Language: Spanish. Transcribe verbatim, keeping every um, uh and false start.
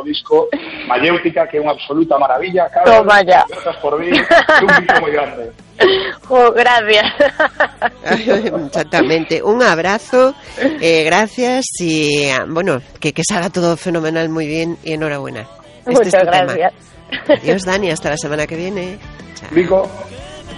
disco Mayéutica, que é unha absoluta maravilla. Carol, toma ya. Grazas por vir, un bicho moi grande. Oh, gracias. Exactamente, un abrazo, eh, gracias y bueno, que, que salga todo fenomenal, muy bien y enhorabuena. Este Muchas es tu gracias. tema. Adiós, Dani, hasta la semana que viene. Chao. Rico.